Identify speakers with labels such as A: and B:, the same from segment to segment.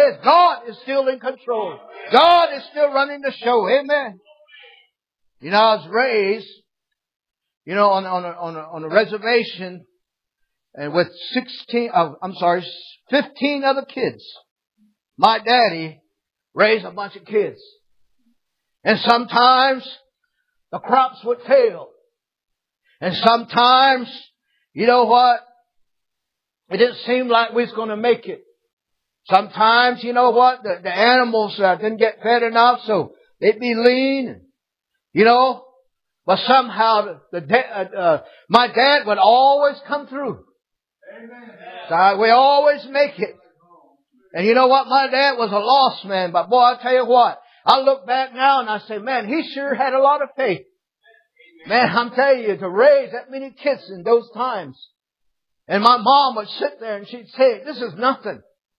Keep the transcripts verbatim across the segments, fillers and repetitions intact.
A: says God is still in control. God is still running the show. Amen. You know, I was raised, you know, on, on, a, on, a, on a reservation and with sixteen, uh, I'm sorry, fifteen other kids. My daddy raised a bunch of kids. And sometimes the crops would fail. And sometimes, you know what? It didn't seem like we was going to make it. Sometimes, you know what? The, the animals uh, didn't get fed enough, so they'd be lean. You know? But somehow, the, the uh, uh, my dad would always come through. Amen. So we always make it. And you know what? My dad was a lost man. But boy, I'll tell you what. I look back now and I say, man, he sure had a lot of faith. Man, I'm telling you, to raise that many kids in those times. And my mom would sit there and she'd say, this is nothing.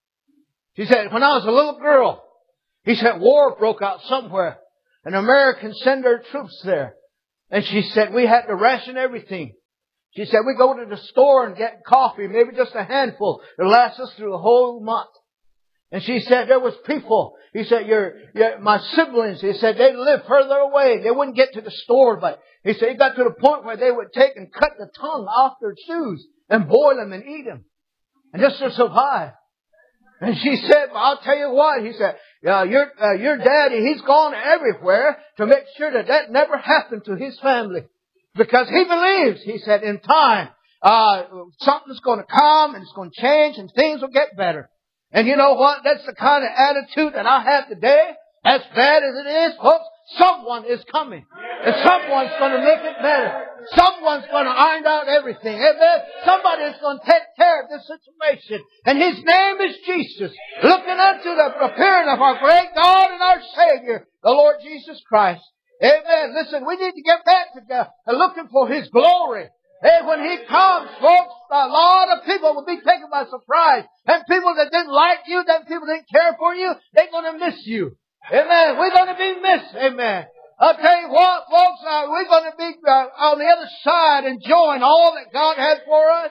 A: She said, when I was a little girl, he said, war broke out somewhere. And Americans send their troops there. And she said, we had to ration everything. She said, we go to the store and get coffee, maybe just a handful to last us through the whole month. And she said, there was people. He said, your, your, my siblings, he said, they lived further away. They wouldn't get to the store, but he said, it got to the point where they would take and cut the tongue off their shoes and boil them and eat them. And just to survive. And she said, well, I'll tell you what, he said, uh, your, uh, your daddy, he's gone everywhere to make sure that that never happened to his family. Because he believes, he said, in time, uh, something's going to come and it's going to change and things will get better. And you know what? That's the kind of attitude that I have today. As bad as it is, folks, someone is coming. And someone's going to make it better. Someone's going to iron out everything. Amen. Somebody's going to take care of this situation. And His name is Jesus. Looking unto the appearing of our great God and our Savior, the Lord Jesus Christ. Amen. Listen, we need to get back to God and looking for His glory. And when He comes, folks, a lot of people will be taken by surprise. And people that didn't like you, that people didn't care for you, they're going to miss you. Amen. We're going to be missed. Amen. I'll tell you what, folks, uh, we're going to be uh, on the other side enjoying all that God has for us.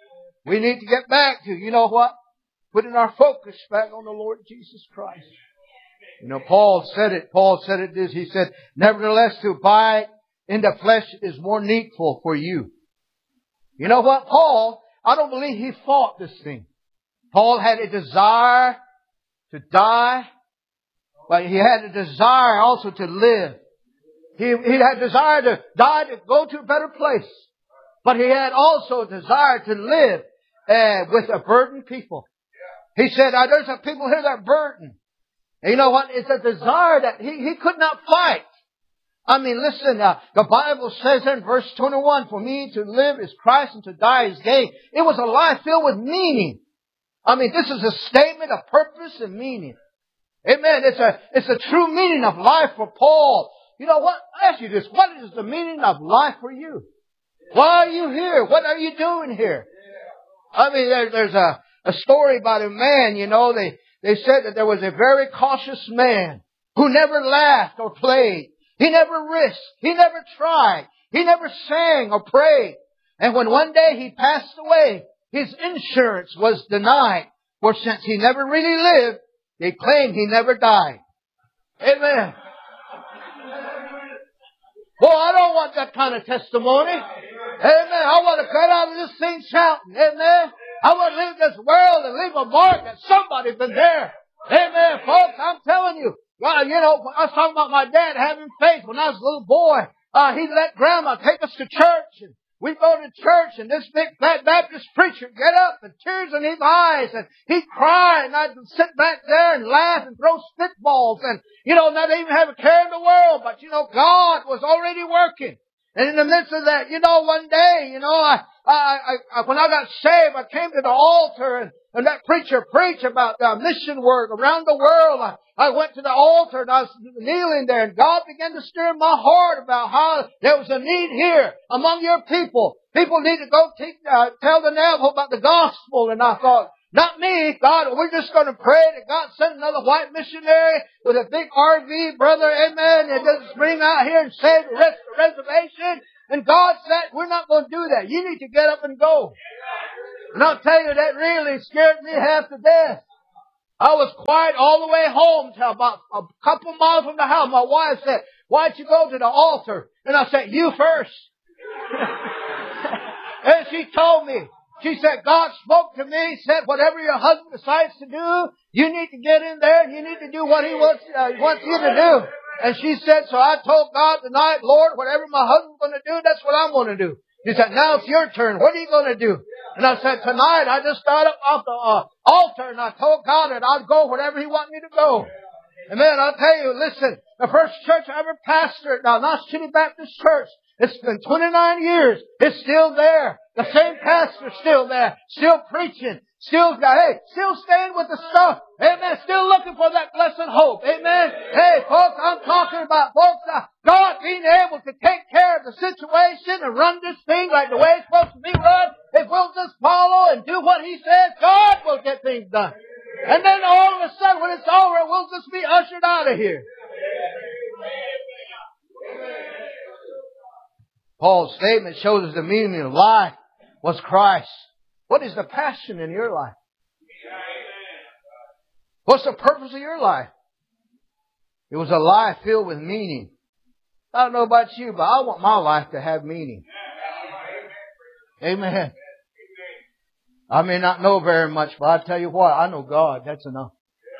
A: We need to get back to, you know what? Putting our focus back on the Lord Jesus Christ. You know, Paul said it. Paul said it this. He said, nevertheless, to abide in the flesh is more needful for you. You know what? Paul, I don't believe he fought this thing. Paul had a desire to die, but he had a desire also to live. He, he had a desire to die to go to a better place. But he had also a desire to live uh, with a burdened people. He said, uh, there's some people here that are burdened. And you know what? It's a desire that he, he could not fight. I mean, listen, uh, the Bible says in verse twenty-one, for me to live is Christ and to die is gain. It was a life filled with meaning. I mean, this is a statement of purpose and meaning. Amen. It's a, it's a true meaning of life for Paul. You know what? I ask you this. What is the meaning of life for you? Why are you here? What are you doing here? I mean, there, there's a, a story about a man, you know, they, they said that there was a very cautious man who never laughed or played. He never risked. He never tried. He never sang or prayed. And when one day he passed away, his insurance was denied. For since he never really lived, they claimed he never died. Amen. Boy, I don't want that kind of testimony. Amen. I want to cut out of this thing shouting. Amen. I want to leave this world and leave a mark that somebody's been there. Amen, folks. I'm telling you. Well, you know, I was talking about my dad having faith when I was a little boy. Uh, he let Grandma take us to church. And we'd go to church and this big fat Baptist preacher get up and tears in his eyes and he'd cry and I'd sit back there and laugh and throw spitballs and, you know, not even have a care in the world. But, you know, God was already working. And in the midst of that, you know, one day, you know, I, I, I, when I got saved, I came to the altar and, and that preacher preached about uh, mission work around the world. I, I went to the altar and I was kneeling there and God began to stir in my heart about how there was a need here among your people. People need to go te- uh, tell the Navajo about the gospel. And I thought, not me, God, we're just going to pray that God send another white missionary with a big R V, brother, amen, and just bring out here and save the rest of the reservation. And God said, we're not going to do that. You need to get up and go. And I'll tell you, that really scared me half to death. I was quiet all the way home till about a couple miles from the house. My wife said, why'd you go to the altar? And I said, you first. And she told me, she said, God spoke to me, said, whatever your husband decides to do, you need to get in there and you need to do what he wants, uh, wants you to do. And she said, so I told God tonight, Lord, whatever my husband's going to do, that's what I'm going to do. He said, now it's your turn. What are you going to do? And I said, tonight I just got up off the uh, altar and I told God that I'd go wherever He wanted me to go. And man, I'll tell you, listen, the first church I ever pastored, now Knox City Baptist Church, it's been twenty-nine years. It's still there. The same pastor's still there. Still preaching. Still, hey, still staying with the stuff. Amen. Still looking for that blessed hope. Amen. Hey, folks, I'm talking about, folks, uh, God being able to take care of the situation and run this thing like the way it's supposed to be run. If we'll just follow and do what He says, God will get things done. And then all of a sudden, when it's over, we'll just be ushered out of here. Paul's statement shows us the meaning of life was Christ. What is the passion in your life? What's the purpose of your life? It was a life filled with meaning. I don't know about you, but I want my life to have meaning. Amen. I may not know very much, but I tell you what, I know God. That's enough.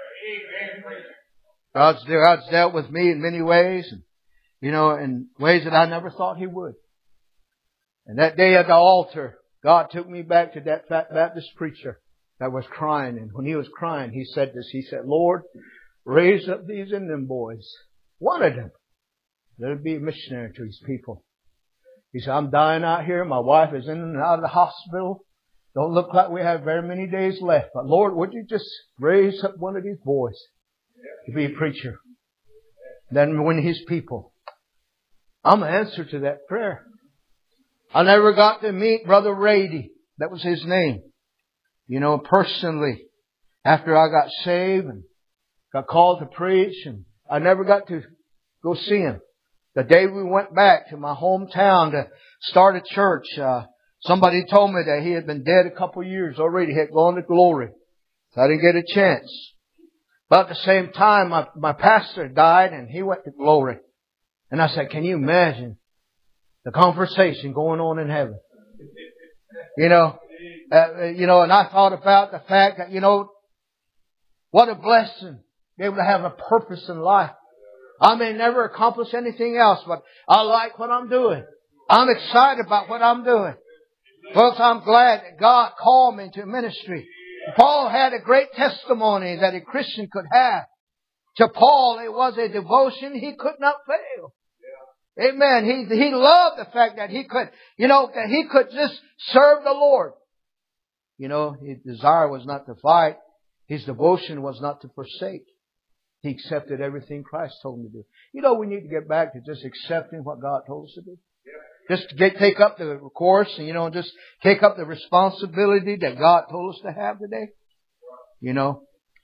A: God's, God's dealt with me in many ways, and, you know, in ways that I never thought He would. And that day at the altar, God took me back to that fat Baptist preacher that was crying. And when he was crying, he said this. He said, Lord, raise up these Indian boys. One of them. Let it be a missionary to His people. He said, I'm dying out here. My wife is in and out of the hospital. Don't look like we have very many days left. But Lord, would you just raise up one of these boys to be a preacher? Then win His people. I'm an answer to that prayer. I never got to meet Brother Rady. That was his name. You know, personally. After I got saved and got called to preach. And I never got to go see him. The day we went back to my hometown to start a church, uh, somebody told me that he had been dead a couple of years already. He had gone to glory. So I didn't get a chance. But at the same time, my, my pastor died and he went to glory. And I said, can you imagine the conversation going on in heaven? You know, uh, you know, and I thought about the fact that, you know, what a blessing to be able to have a purpose in life. I may never accomplish anything else, but I like what I'm doing. I'm excited about what I'm doing. Folks, I'm glad that God called me to ministry. Paul had a great testimony that a Christian could have. To Paul, it was a devotion he could not fail. Amen. He, he loved the fact that he could, you know, that he could just serve the Lord. You know, his desire was not to fight. His devotion was not to forsake. He accepted everything Christ told him to do. You know, we need to get back to just accepting what God told us to do. Just to get, take up the course and, you know, just take up the responsibility that God told us to have today. You know,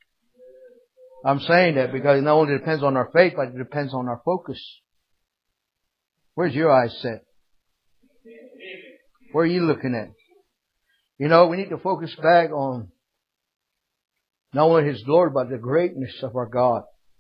A: I'm saying that because it not only depends on our faith, but it depends on our focus. Where's your eyes set? Where are you looking at? You know, we need to focus back on not only His glory, but the greatness of our God.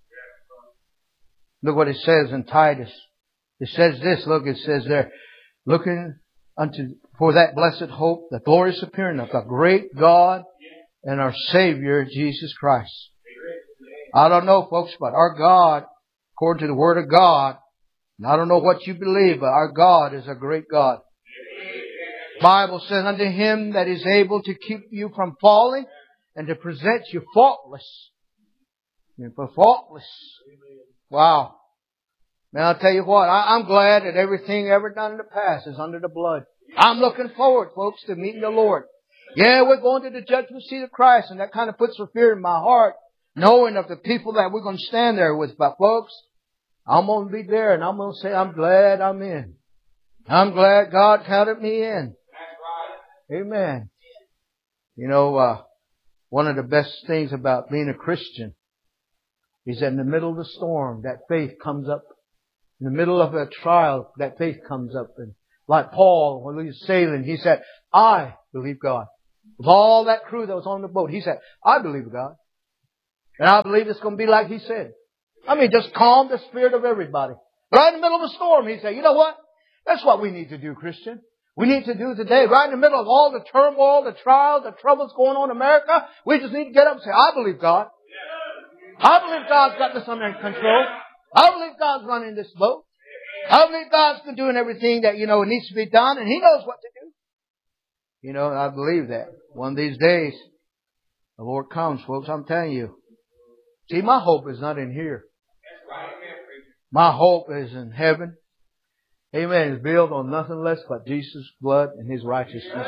A: Look what it says in Titus. It says this, look, it says there, looking unto for that blessed hope, the glorious appearing of the great God and our Savior, Jesus Christ. I don't know, folks, but our God, according to the Word of God, and I don't know what you believe, but our God is a great God. The Bible says, unto Him that is able to keep you from falling and to present you faultless. Faultless. Wow. Man, I'll tell you what, I, I'm glad that everything ever done in the past is under the blood. I'm looking forward, folks, to meeting the Lord. Yeah, we're going to the judgment seat of Christ, and that kind of puts a fear in my heart, knowing of the people that we're going to stand there with. But folks, I'm going to be there, and I'm going to say, I'm glad I'm in. I'm glad God counted me in. Amen. You know, uh, one of the best things about being a Christian is that in the middle of the storm, that faith comes up. In the middle of a trial, that faith comes up. And like Paul, when he was sailing, he said, I believe God. With all that crew that was on the boat, he said, I believe God. And I believe it's going to be like He said. I mean, just calm the spirit of everybody. Right in the middle of a storm, He said, you know what? That's what we need to do, Christian. We need to do today, right in the middle of all the turmoil, the trials, the troubles going on in America. We just need to get up and say, I believe God. I believe God's got this under control. I believe God's running this boat. I believe God's doing everything that, you know, needs to be done, and He knows what to do. You know, I believe that. One of these days, the Lord comes, folks, I'm telling you. See, my hope is not in here. My hope is in heaven. Amen. It's built on nothing less but Jesus' blood and His righteousness.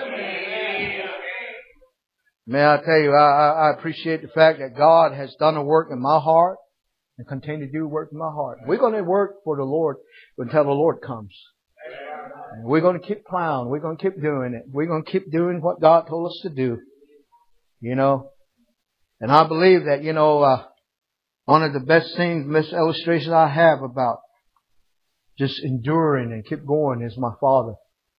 A: May I tell you, I, I appreciate the fact that God has done a work in my heart and continue to do work in my heart. We're going to work for the Lord until the Lord comes. And we're going to keep plowing. We're going to keep doing it. We're going to keep doing what God told us to do. You know. And I believe that, you know, uh, one of the best things, best illustrations I have about just enduring and keep going is my father.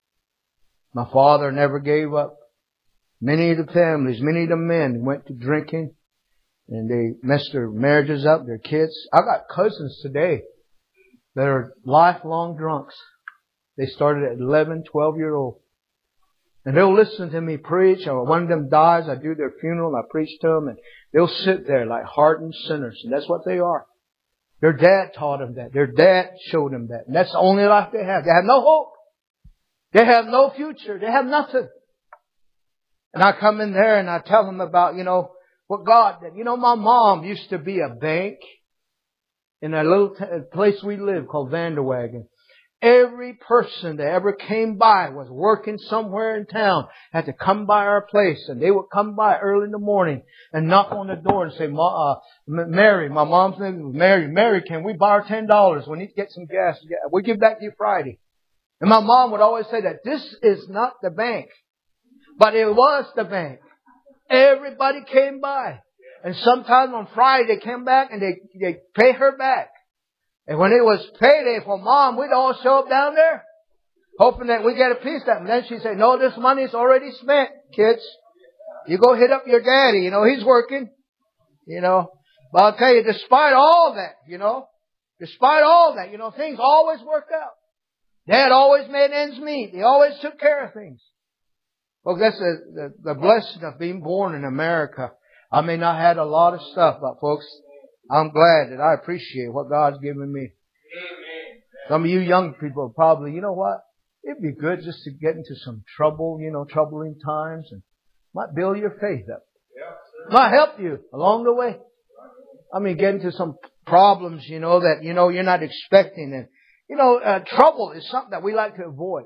A: My father never gave up. Many of the families, many of the men went to drinking and they messed their marriages up, their kids. I got cousins today that are lifelong drunks. They started at eleven, twelve year old. And they'll listen to me preach. Or one of them dies, I do their funeral and I preach to them. And they'll sit there like hardened sinners. And that's what they are. Their dad taught them that. Their dad showed them that. And that's the only life they have. They have no hope. They have no future. They have nothing. And I come in there and I tell them about, you know, what God did. You know, my mom used to be a bank in a little t- place we live called Vanderwagen. Every person that ever came by was working somewhere in town, had to come by our place, and they would come by early in the morning and knock on the door and say, Ma, uh, Mary, my mom's name was Mary, Mary, can we borrow ten dollars? We need to get some gas. We'll give back to you Friday. And my mom would always say that this is not the bank, but it was the bank. Everybody came by. And sometimes on Friday they came back and they, they pay her back. And when it was payday for Mom, we'd all show up down there, hoping that we get a piece of that. And then she'd say, no, this money's already spent, kids. You go hit up your daddy. You know, he's working. You know. But I'll tell you, despite all that, you know, despite all that, you know, things always worked out. Dad always made ends meet. He always took care of things. Well, that's the, the, the blessing of being born in America. I may not have had a lot of stuff, but folks, I'm glad that I appreciate what God's given me. Amen. Some of you young people probably, you know what? It'd be good just to get into some trouble, you know, troubling times, and might build your faith up. Yeah, might help you along the way. I mean, get into some problems, you know, that, you know, you're not expecting. And, you know, uh, trouble is something that we like to avoid.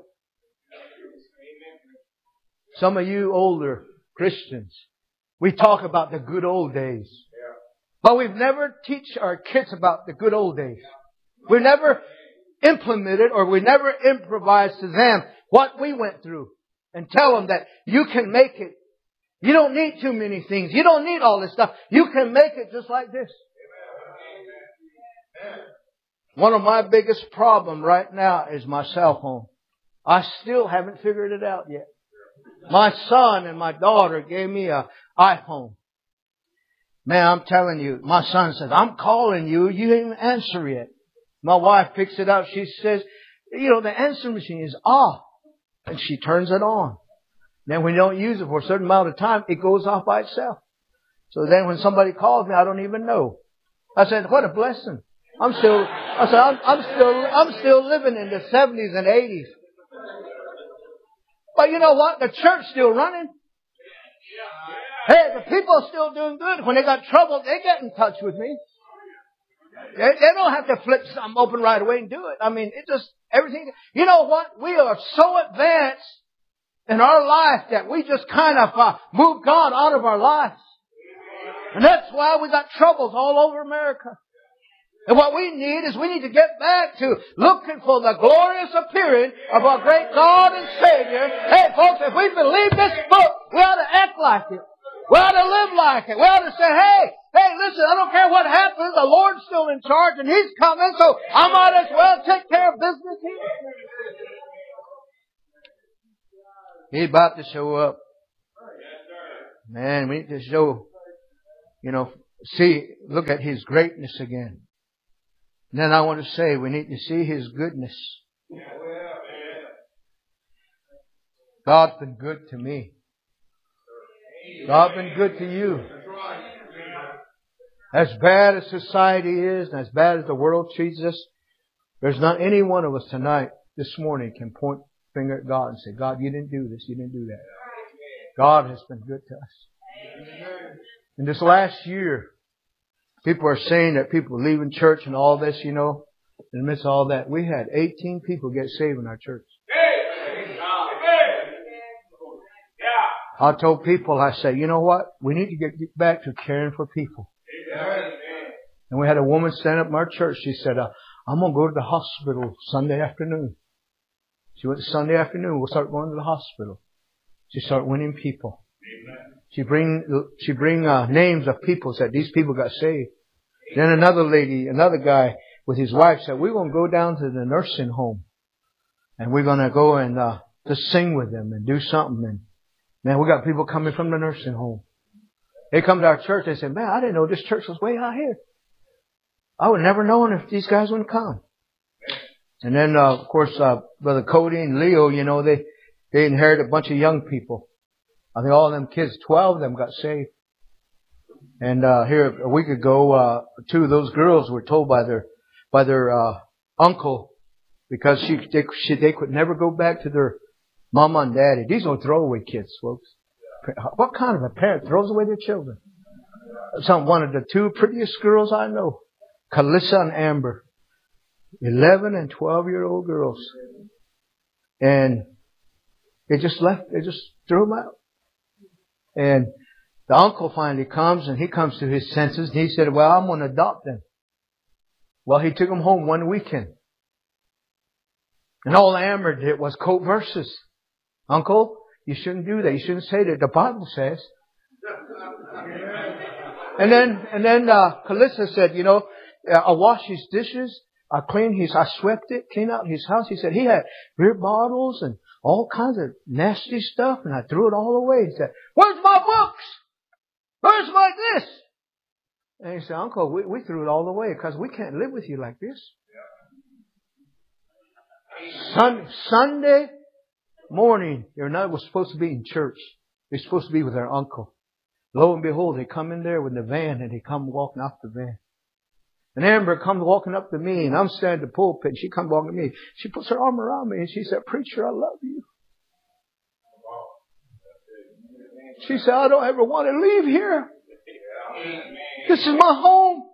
A: Some of you older Christians, we talk about the good old days. But we've never teach our kids about the good old days. We've never implemented or we never improvised to them what we went through and tell them that you can make it. You don't need too many things. You don't need all this stuff. You can make it just like this. One of my biggest problems right now is my cell phone. I still haven't figured it out yet. My son and my daughter gave me an iPhone. Man, I'm telling you, my son says, I'm calling you. You didn't answer yet. My wife picks it up. She says, you know, the answer machine is off. And she turns it on. Then when you don't use it for a certain amount of time, it goes off by itself. So then when somebody calls me, I don't even know. I said, what a blessing. I'm still, I said, I'm, I'm still, I'm still living in the seventies and eighties. But you know what? The church's still running. Hey, the people are still doing good. When they got trouble, they get in touch with me. They, they don't have to flip something open right away and do it. I mean, it just, everything. You know what? We are so advanced in our life that we just kind of uh, move God out of our lives. And that's why we got troubles all over America. And what we need is we need to get back to looking for the glorious appearing of our great God and Savior. Hey, folks, if we believe this book, we ought to act like it. We ought to live like it. We ought to say, hey, hey, listen, I don't care what happens. The Lord's still in charge and He's coming, so I might as well take care of business here. He's about to show up. Man, we need to show, you know, see, look at His greatness again. And then I want to say we need to see His goodness. God's been good to me. God's been good to you. As bad as society is and as bad as the world treats us, there's not any one of us tonight, this morning, can point the finger at God and say, God, you didn't do this, you didn't do that. God has been good to us. In this last year, people are saying that people are leaving church and all this, you know. In the midst of all that, we had eighteen people get saved in our church. I told people, I said, you know what? We need to get back to caring for people. And we had a woman stand up in our church. She said, uh, I'm going to go to the hospital Sunday afternoon. She went Sunday afternoon. We'll start going to the hospital. She started winning people. She bring, she bring uh, names of people, said these people got saved. Then another lady, another guy with his wife said, we're going to go down to the nursing home. And we're going to go and uh, just sing with them and do something. And man, we got people coming from the nursing home. They come to our church. They say, man, I didn't know this church was way out here. I would never known if these guys wouldn't come. And then, uh, of course, uh, Brother Cody and Leo, you know, they, they inherited a bunch of young people. I think all of them kids, twelve of them got saved. And, uh, here a week ago, uh, two of those girls were told by their, by their, uh, uncle, because she, they, she, they could never go back to their mama and daddy. These are throwaway kids, folks. What kind of a parent throws away their children? Some, one of the two prettiest girls I know, Calissa and Amber. eleven and twelve year old girls. And they just left, they just threw them out. And the uncle finally comes and he comes to his senses and he said, well, I'm going to adopt them. Well, he took them home one weekend. And all Amber did was quote verses. Uncle, you shouldn't do that. You shouldn't say that. The Bible says. And then, and then, uh, Calissa said, you know, I washed his dishes. I cleaned his, I swept it, cleaned out his house. He said he had beer bottles and all kinds of nasty stuff and I threw it all away. He said, where's my books? Where's my this? And he said, Uncle, we, we threw it all away because we can't live with you like this. Sun, Sunday morning, their night was supposed to be in church. They're supposed to be with their uncle. Lo and behold, they come in there with the van and they come walking off the van. And Amber comes walking up to me and I'm standing at the pulpit and she comes walking to me. She puts her arm around me and she said, Preacher, I love you. She said, I don't ever want to leave here. This is my home.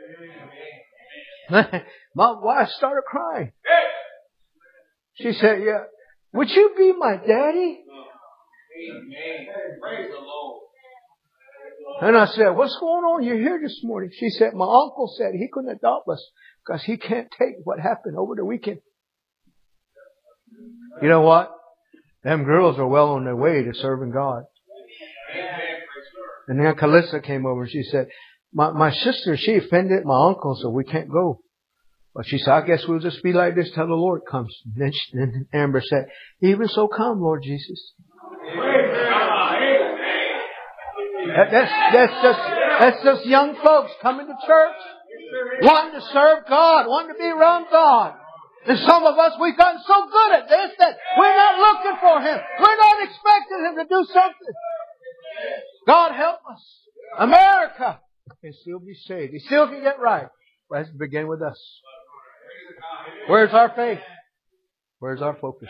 A: My wife started crying. She said, yeah, would you be my daddy? Praise the Lord. And I said, what's going on? You're here this morning. She said, my uncle said he couldn't adopt us because he can't take what happened over the weekend. You know what? Them girls are well on their way to serving God. And then Calissa came over and she said, my, my sister, she offended my uncle, so we can't go. But she said, I guess we'll just be like this till the Lord comes. And then, she, then Amber said, even so come, Lord Jesus. That, that's, that's just, that's just young folks coming to church, wanting to serve God, wanting to be around God. And some of us, we've gotten so good at this that we're not looking for Him. We're not expecting Him to do something. God help us. America can still be saved. He still can get right. But it has to begin with us. Where's our faith? Where's our focus?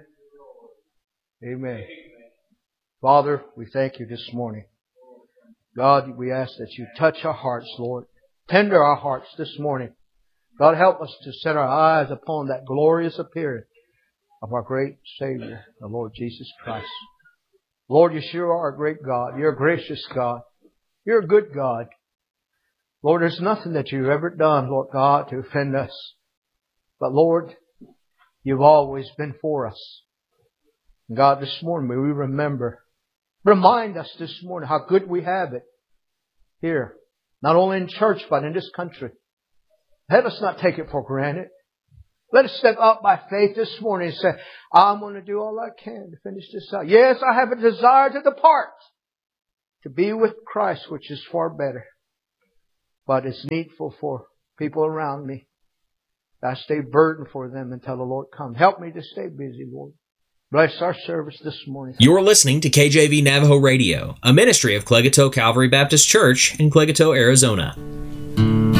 A: Amen. Father, we thank You this morning. God, we ask that You touch our hearts, Lord. Tender our hearts this morning. God, help us to set our eyes upon that glorious appearing of our great Savior, the Lord Jesus Christ. Lord, You sure are a great God. You're a gracious God. You're a good God. Lord, there's nothing that You've ever done, Lord God, to offend us. But Lord, You've always been for us. And God, this morning may we remember, remind us this morning how good we have it here. Not only in church, but in this country. Let us not take it for granted. Let us step up by faith this morning and say, I'm going to do all I can to finish this out. Yes, I have a desire to depart, to be with Christ, which is far better. But it's needful for people around me that I stay burdened for them until the Lord comes. Help me to stay busy, Lord. Bless our service this morning.
B: You're listening to K J V Navajo Radio, a ministry of Clegato Calvary Baptist Church in Clegato, Arizona.